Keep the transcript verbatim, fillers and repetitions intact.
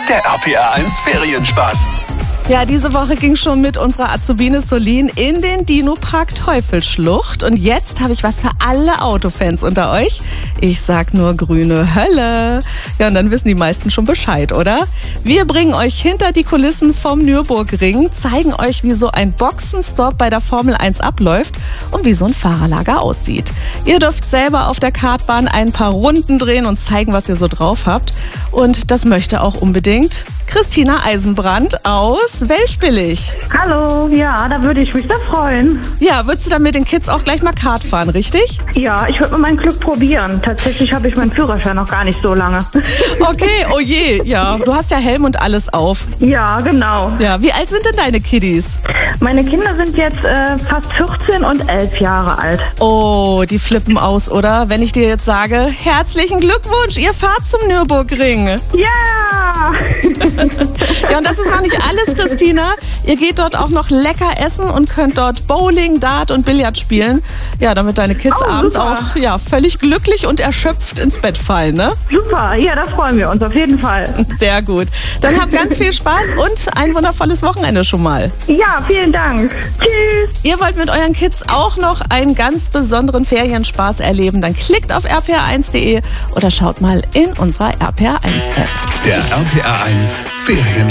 der R P R eins Ferienspaß. Ja, diese Woche ging schon mit unserer Azubine Solin in den Dino-Park Teufelsschlucht. Und jetzt habe ich was für alle Autofans unter euch. Ich sag nur grüne Hölle. Ja, und dann wissen die meisten schon Bescheid, oder? Wir bringen euch hinter die Kulissen vom Nürburgring, zeigen euch, wie so ein Boxenstopp bei der Formel eins abläuft und wie so ein Fahrerlager aussieht. Ihr dürft selber auf der Kartbahn ein paar Runden drehen und zeigen, was ihr so drauf habt. Und das möchte auch unbedingt Christina Eisenbrand aus Welschbillig. Hallo, ja, da würde ich mich sehr freuen. Ja, würdest du dann mit den Kids auch gleich mal Kart fahren, richtig? Ja, ich würde mal mein Glück probieren. Tatsächlich habe ich meinen Führerschein noch gar nicht so lange. Okay, oh je, ja. Du hast ja Helm und alles auf. Ja, genau. Ja, wie alt sind denn deine Kiddies? Meine Kinder sind jetzt äh, fast vierzehn und elf Jahre alt. Oh, die flippen aus, oder? Wenn ich dir jetzt sage, herzlichen Glückwunsch, ihr fahrt zum Nürburgring. Ja! Ja, und das ist noch nicht alles, Christina. Ihr geht dort auch noch lecker essen und könnt dort Bowling, Dart und Billard spielen. Ja, damit deine Kids Oh, abends super. auch ja, völlig glücklich und erschöpft ins Bett fallen, ne? Super, ja, da freuen wir uns auf jeden Fall. Sehr gut. Dann habt ganz viel Spaß und ein wundervolles Wochenende schon mal. Ja, vielen Dank. Tschüss. Ihr wollt mit euren Kids auch noch einen ganz besonderen Ferienspaß erleben? Dann klickt auf r p r eins punkt d e oder schaut mal in unserer R P R eins App. Der R P R eins Ferienspaß.